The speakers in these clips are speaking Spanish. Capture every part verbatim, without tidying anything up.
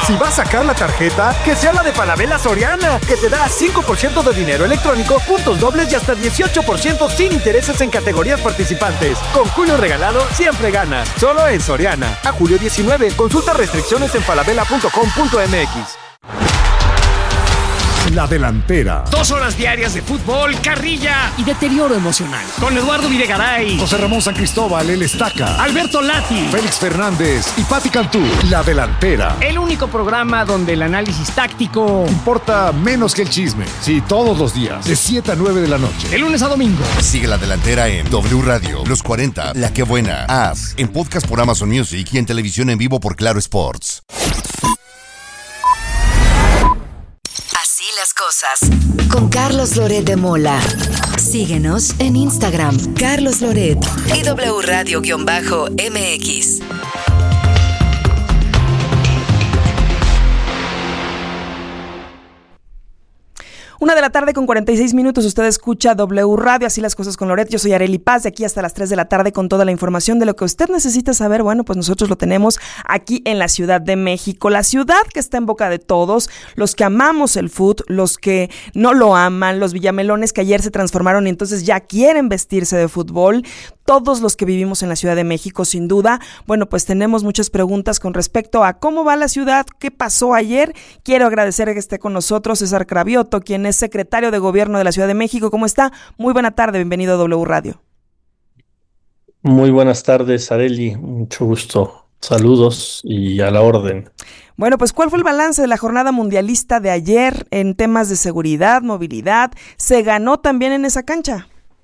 Si vas a sacar la tarjeta, que sea la de Falabella Soriana, que te da cinco por ciento de dinero electrónico, puntos dobles y hasta dieciocho por ciento sin intereses en categorías participantes. Con Julio Regalado siempre ganas. Solo en Soriana. A julio diecinueve. Consulta restricciones en falabella punto com punto m x. La Delantera. Dos horas diarias de fútbol, carrilla y deterioro emocional. Con Eduardo Videgaray, José Ramón San Cristóbal, el Estaca, Alberto Lati, Félix Fernández y Pati Cantú. La Delantera. El único programa donde el análisis táctico importa menos que el chisme. Sí, todos los días, de siete a nueve de la noche. De lunes a domingo. Sigue La Delantera en W Radio, Los cuarenta, La Que Buena, As, en podcast por Amazon Music y en televisión en vivo por Claro Sports. Las cosas con Carlos Loret de Mola. Síguenos en Instagram, Carlos Loret y W Radio-M X. Una de la tarde con cuarenta y seis minutos, usted escucha W Radio, así las cosas con Loret. Yo soy Arely Paz, de aquí hasta las tres de la tarde con toda la información de lo que usted necesita saber. Bueno, pues nosotros lo tenemos aquí en la Ciudad de México, la ciudad que está en boca de todos, los que amamos el fútbol, los que no lo aman, los villamelones que ayer se transformaron y entonces ya quieren vestirse de fútbol. Todos los que vivimos en la Ciudad de México, sin duda. Bueno, pues tenemos muchas preguntas con respecto a cómo va la ciudad, qué pasó ayer. Quiero agradecer que esté con nosotros César Cravioto, quien es secretario de Gobierno de la Ciudad de México. ¿Cómo está? Muy buena tarde, bienvenido a W Radio. Muy buenas tardes, Arely, mucho gusto. Saludos y a la orden. Bueno, pues ¿cuál fue el balance de la jornada mundialista de ayer en temas de seguridad, movilidad? ¿Se ganó también en esa cancha?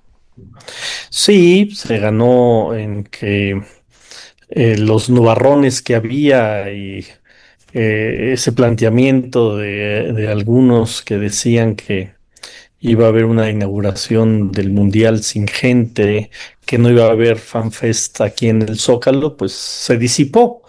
Sí, se ganó en que eh, los nubarrones que había y eh, ese planteamiento de, de algunos que decían que iba a haber una inauguración del Mundial sin gente, que no iba a haber FanFest aquí en el Zócalo, pues se disipó.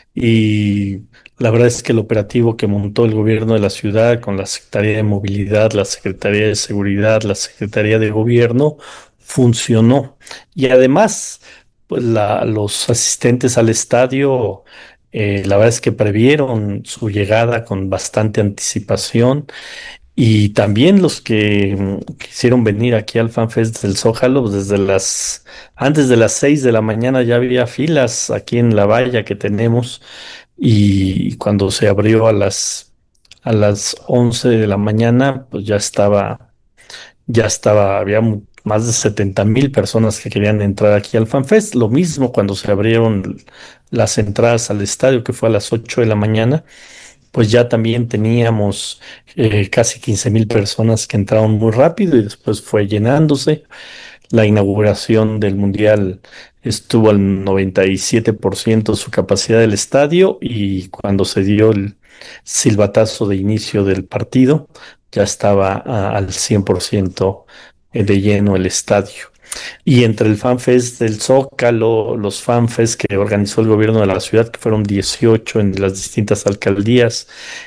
Y la verdad es que el operativo que montó el gobierno de la ciudad con la Secretaría de Movilidad, la Secretaría de Seguridad, la Secretaría de Gobierno, funcionó. Y además, pues la, los asistentes al estadio, eh, la verdad es que previeron su llegada con bastante anticipación. Y también los que mm, quisieron venir aquí al FanFest del Zócalo, pues desde las, antes de las seis de la mañana ya había filas aquí en la valla que tenemos. Y cuando se abrió a las, a las once de la mañana, pues ya estaba, ya estaba, había mu- más de setenta mil personas que querían entrar aquí al FanFest. Lo mismo cuando se abrieron las entradas al estadio, que fue a las ocho de la mañana, pues ya también teníamos eh, casi quince mil personas que entraron muy rápido y después fue llenándose. La inauguración del Mundial estuvo al noventa y siete por ciento de su capacidad del estadio y cuando se dio el silbatazo de inicio del partido ya estaba a- al cien por ciento de lleno el estadio. Y entre el FanFest del Zócalo, los FanFest que organizó el gobierno de la ciudad, que fueron dieciocho en las distintas alcaldías,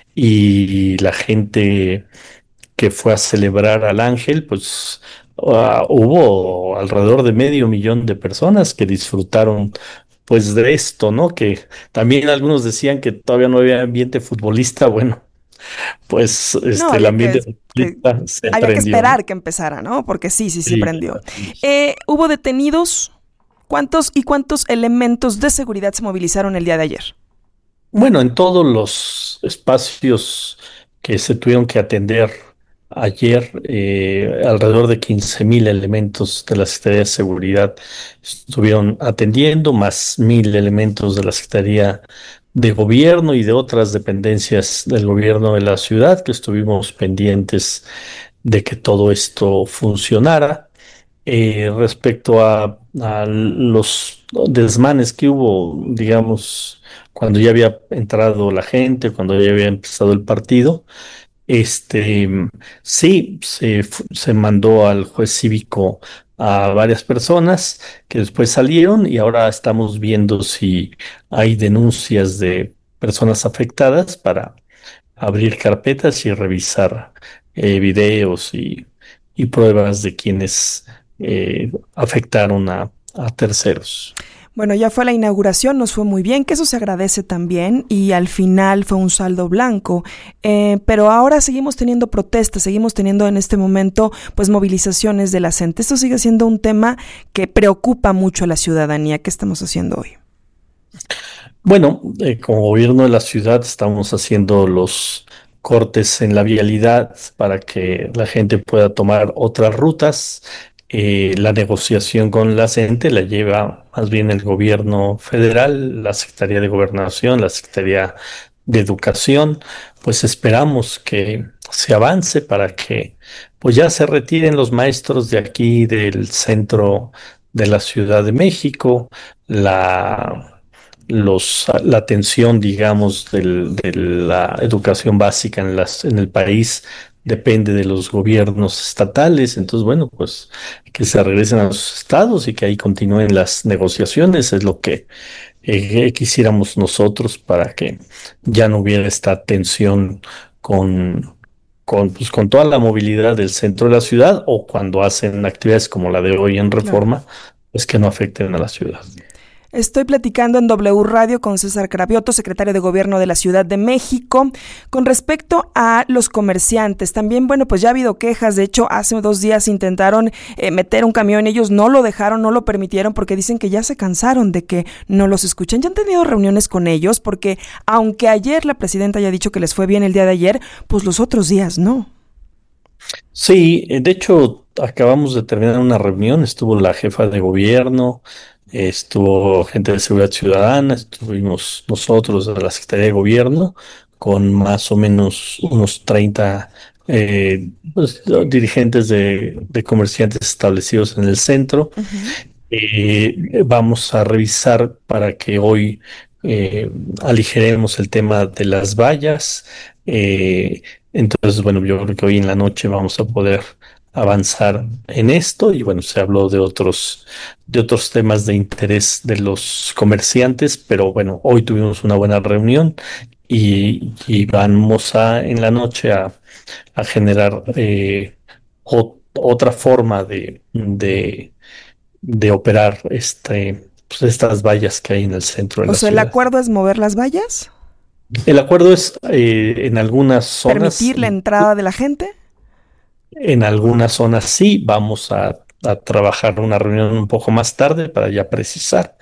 y la gente que fue a celebrar al Ángel, pues ah, hubo alrededor de medio millón de personas que disfrutaron pues de esto, ¿no? Que también algunos decían que todavía no había ambiente futbolista. Bueno, pues No, este, el había ambiente que, que- futbolista se había que prendió, ¿no? esperar que empezara, ¿no? Porque sí, sí, sí Sí, prendió. Eh, ¿Hubo detenidos? ¿Cuántos y cuántos elementos de seguridad se movilizaron el día de ayer? bueno, en todos los espacios que se tuvieron que atender ayer, eh, alrededor de quince mil elementos de la Secretaría de Seguridad estuvieron atendiendo, más mil elementos de la Secretaría de Gobierno y de otras dependencias del gobierno de la ciudad que estuvimos pendientes de que todo esto funcionara. Eh, respecto a, a los desmanes que hubo, digamos, cuando ya había entrado la gente, cuando ya había empezado el partido, este, sí, se, fu- se mandó al juez cívico a varias personas que después salieron y ahora estamos viendo si hay denuncias de personas afectadas para abrir carpetas y revisar eh, videos y, y pruebas de quienes eh, afectaron a, a terceros. Bueno, ya fue la inauguración, nos fue muy bien, que eso se agradece también y al final fue un saldo blanco, eh, pero ahora seguimos teniendo protestas, seguimos teniendo en este momento pues movilizaciones de la gente. Esto sigue siendo un tema que preocupa mucho a la ciudadanía. ¿Qué estamos haciendo hoy? Bueno, eh, como gobierno de la ciudad estamos haciendo los cortes en la vialidad para que la gente pueda tomar otras rutas. Eh, la negociación con la gente la lleva más bien el gobierno federal, la Secretaría de Gobernación, la Secretaría de Educación. Pues esperamos que se avance para que pues ya se retiren los maestros de aquí del centro de la Ciudad de México, la los, la atención, digamos, del, de la educación básica en, las, en el país depende de los gobiernos estatales. Entonces, bueno, pues que se regresen a los estados y que ahí continúen las negociaciones es lo que eh, quisiéramos nosotros para que ya no hubiera esta tensión con, con, pues, con toda la movilidad del centro de la ciudad o cuando hacen actividades como la de hoy en Reforma, claro, pues que no afecten a la ciudad. Estoy platicando en W Radio con César Cravioto, secretario de Gobierno de la Ciudad de México, con respecto a los comerciantes. También, bueno, pues ya ha habido quejas. De hecho, hace dos días intentaron eh, meter un camión. Ellos no lo dejaron, no lo permitieron porque dicen que ya se cansaron de que no los escuchen. ¿Ya han tenido reuniones con ellos? Porque aunque ayer la presidenta haya dicho que les fue bien el día de ayer, pues los otros días no. Sí, de hecho, acabamos de terminar una reunión. Estuvo la jefa de gobierno, estuvo gente de Seguridad Ciudadana, estuvimos nosotros de la Secretaría de Gobierno con más o menos unos treinta eh, pues, dirigentes de, de comerciantes establecidos en el centro. Uh-huh. Eh, vamos a revisar para que hoy eh, aligeremos el tema de las vallas. Eh, entonces, bueno, yo creo que hoy en la noche vamos a poder avanzar en esto y bueno, se habló de otros de otros temas de interés de los comerciantes, pero bueno, hoy tuvimos una buena reunión y, y vamos a en la noche a, a generar eh, o, otra forma de, de, de operar este pues estas vallas que hay en el centro de o la sea, ciudad. ¿El acuerdo es mover las vallas? El acuerdo es eh, en algunas zonas ¿Permitir la entrada de la gente? En algunas zonas sí, vamos a, a trabajar una reunión un poco más tarde para ya precisar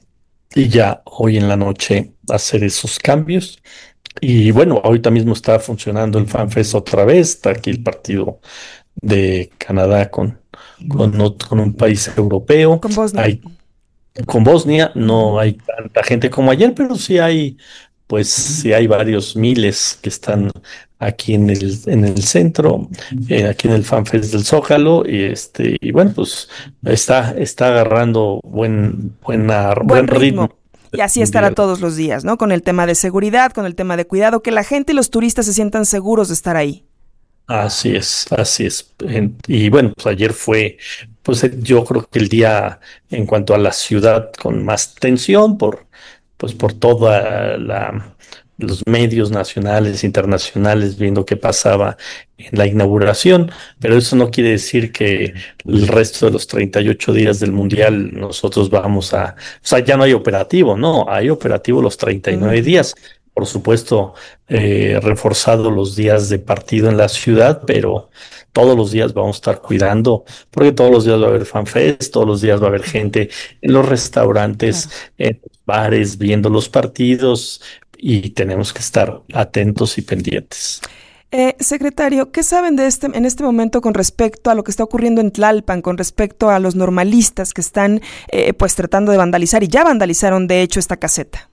y ya hoy en la noche hacer esos cambios. Y bueno, ahorita mismo está funcionando el FanFest otra vez, está aquí el partido de Canadá con, con, con un país europeo. Con Bosnia. Hay, con Bosnia no hay tanta gente como ayer, pero sí hay, pues sí hay varios miles que están aquí en el en el centro, eh, aquí en el FanFest del Zócalo, y este y bueno, pues está está agarrando buen buena buen, buen ritmo. ritmo. Y así estará todos los días, ¿no? Con el tema de seguridad, con el tema de cuidado, que la gente y los turistas se sientan seguros de estar ahí. Así es, así es. Y bueno, pues ayer fue, pues yo creo que el día en cuanto a la ciudad con más tensión por pues por toda la los medios nacionales, internacionales, viendo qué pasaba en la inauguración, pero eso no quiere decir que el resto de los treinta y ocho días del Mundial nosotros vamos a... O sea, ya no hay operativo, no, hay operativo los treinta y nueve uh-huh. días. Por supuesto, eh, reforzado los días de partido en la ciudad, pero todos los días vamos a estar cuidando, porque todos los días va a haber FanFest, todos los días va a haber gente en los restaurantes, claro. en los bares, viendo los partidos, y tenemos que estar atentos y pendientes. Eh, secretario, ¿qué saben de este en este momento con respecto a lo que está ocurriendo en Tlalpan, con respecto a los normalistas que están eh, pues tratando de vandalizar y ya vandalizaron de hecho esta caseta?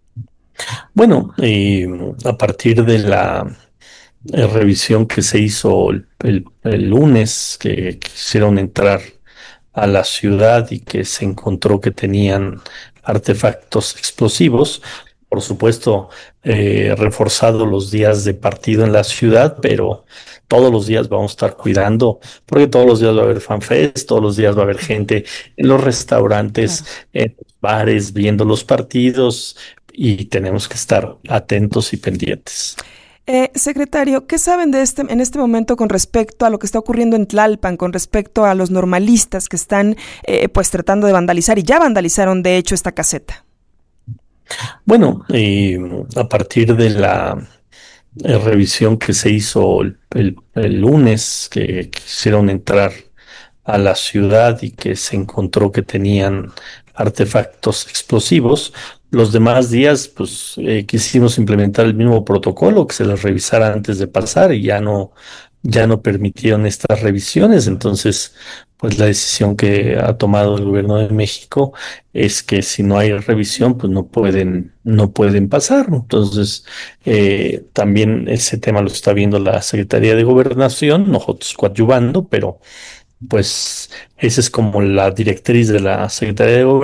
Bueno, eh, a partir de la eh, revisión que se hizo el, el, el lunes, que quisieron entrar a la ciudad y que se encontró que tenían artefactos explosivos, por supuesto, eh, reforzado los días de partido en la ciudad, pero todos los días vamos a estar cuidando, porque todos los días va a haber FanFest, todos los días va a haber gente en los restaurantes, claro. en los bares, viendo los partidos, y tenemos que estar atentos y pendientes. Eh, secretario, ¿qué saben de este en este momento con respecto a lo que está ocurriendo en Tlalpan, con respecto a los normalistas que están eh, pues tratando de vandalizar y ya vandalizaron de hecho esta caseta? Bueno, eh, a partir de la eh, revisión que se hizo el, el- el lunes, que quisieron entrar a la ciudad y que se encontró que tenían artefactos explosivos, los demás días, pues eh, quisimos implementar el mismo protocolo, que se les revisara antes de pasar y ya no, ya no permitieron estas revisiones. Entonces, pues la decisión que ha tomado el gobierno de México es que si no hay revisión, pues no pueden, no pueden pasar. Entonces, eh, también ese tema lo está viendo la Secretaría de Gobernación, nosotros coadyuvando, pero pues esa es como la directriz de la Secretaría de Gobernación.